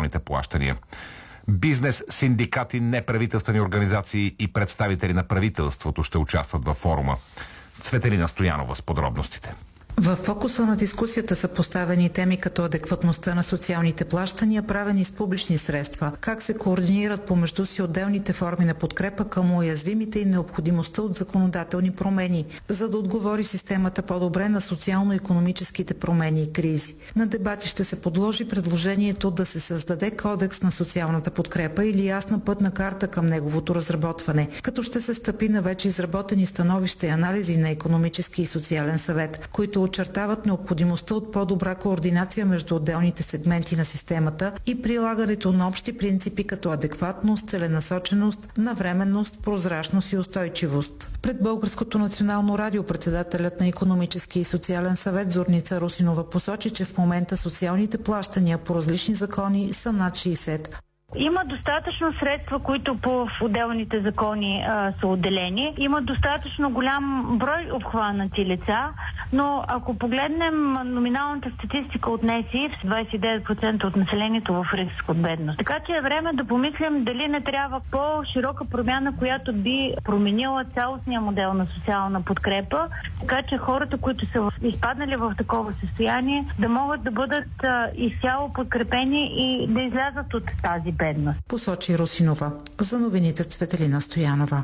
социалните плащания. Бизнес, синдикати, неправителствени организации и представители на правителството ще участват във форума. Цветелина Стоянова с подробностите. В фокуса на дискусията са поставени теми като адекватността на социалните плащания, правени с публични средства, как се координират помежду си отделните форми на подкрепа към уязвимите и необходимостта от законодателни промени, за да отговори системата по-добре на социално-икономическите промени и кризи. На дебати ще се подложи предложението да се създаде кодекс на социалната подкрепа или ясна пътна карта към неговото разработване, като ще се стъпи на вече изработени становища и анализи на Икономически и социален съвет, които очертават необходимостта от по-добра координация между отделните сегменти на системата и прилагането на общи принципи като адекватност, целенасоченост, навременност, прозрачност и устойчивост. Пред Българското национално радио председателят на Икономически и социален съвет Зорница Русинова посочи, че в момента социалните плащания по различни закони са над 60. Има достатъчно средства, които в отделните закони са отделени. Има достатъчно голям брой обхванати лица, но ако погледнем номиналната статистика от НСИ, 29% от населението в риск от бедност. Така че е време да помислим дали не трябва по-широка промяна, която би променила цялостния модел на социална подкрепа, така че хората, които са изпаднали в такова състояние, да могат да бъдат изцяло подкрепени и да излязат от тази бедност. Посочи Русинова. За новините Цветелина Стоянова.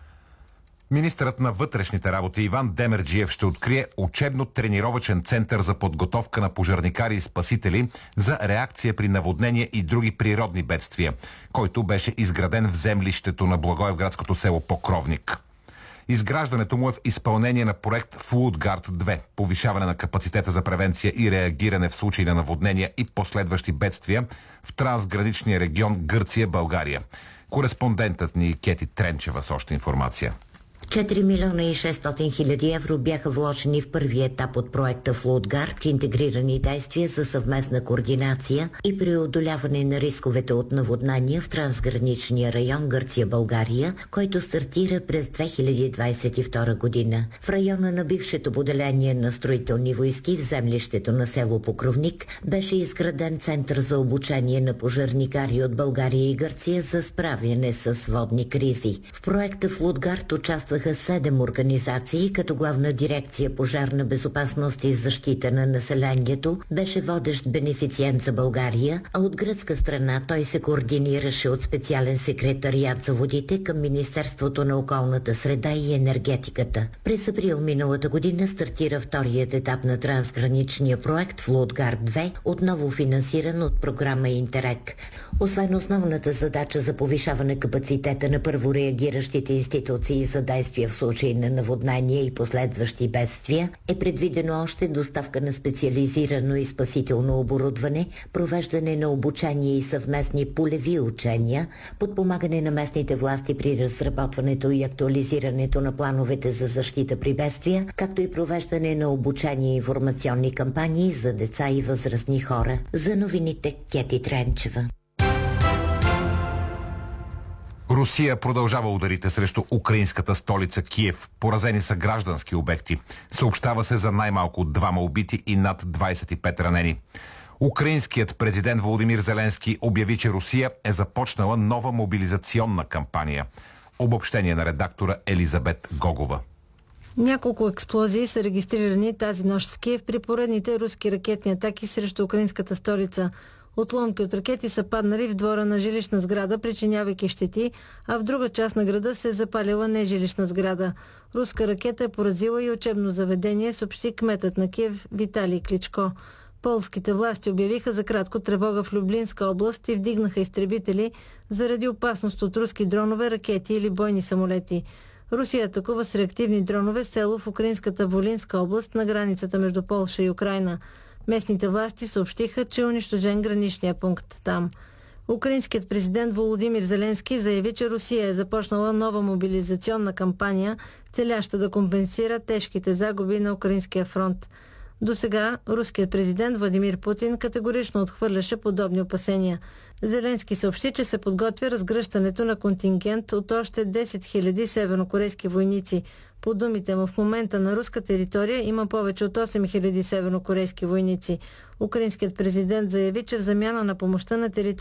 Министърът на вътрешните работи Иван Демерджиев ще открие учебно-тренировъчен център за подготовка на пожарникари и спасители за реакция при наводнения и други природни бедствия, който беше изграден в землището на благоевградското село Покровник. Изграждането му е в изпълнение на проект Флудгард 2, повишаване на капацитета за превенция и реагиране в случай на наводнения и последващи бедствия в трансграничния регион Гърция-България. Кореспондентът ни Кети Тренчева с още информация. 4 милиона и 600 хиляди евро бяха вложени в първия етап от проекта Флудгард, интегрирани действия за съвместна координация и преодоляване на рисковете от наводнания в трансграничния район Гърция-България, който стартира през 2022 година. В района на бившето поделение на строителни войски в землището на село Покровник беше изграден център за обучение на пожарникари от България и Гърция за справяне с водни кризи. В проекта Флудгард участваха 7 организации, като Главна дирекция пожарна безопасност и защита на населението беше водещ бенефициент за България, а от гръцка страна той се координираше от специален секретариат за водите към Министерството на околната среда и енергетиката. През април миналата година стартира вторият етап на трансграничния проект Флудгард 2, отново финансиран от програма Интерек. Освен основната задача за повишаване капацитета на първореагиращите институции за действия в случай на наводнения и последващи бедствия, е предвидено още доставка на специализирано и спасително оборудване, провеждане на обучение и съвместни полеви учения, подпомагане на местните власти при разработването и актуализирането на плановете за защита при бедствия, както и провеждане на обучение и информационни кампании за деца и възрастни хора. За новините Кети Тренчева. Русия продължава ударите срещу украинската столица Киев. Поразени са граждански обекти. Съобщава се за най-малко 2 убити и над 25 ранени. Украинският президент Володимир Зеленски обяви, че Русия е започнала нова мобилизационна кампания. Обобщение на редактора Елизабет Гогова. Няколко експлозии са регистрирани тази нощ в Киев при поредните руски ракетни атаки срещу украинската столица. Отломки от ракети са паднали в двора на жилищна сграда, причинявайки щети, а в друга част на града се е запалила нежилищна сграда. Руска ракета е поразила и учебно заведение, съобщи кметът на Киев Виталий Кличко. Полските власти обявиха за кратко тревога в Люблинска област и вдигнаха изтребители заради опасност от руски дронове, ракети или бойни самолети. Русия атакува с реактивни дронове село в украинската Волинска област на границата между Полша и Украйна. Местните власти съобщиха, че е унищожен граничния пункт там. Украинският президент Володимир Зеленски заяви, че Русия е започнала нова мобилизационна кампания, целяща да компенсира тежките загуби на украинския фронт. До сега руският президент Владимир Путин категорично отхвърляше подобни опасения. Зеленски съобщи, че се подготвя разгръщането на контингент от още 10 000 севернокорейски войници. По думите му, в момента на руска територия има повече от 8 000 севернокорейски войници. Украинският президент заяви, че в замяна на помощта на територията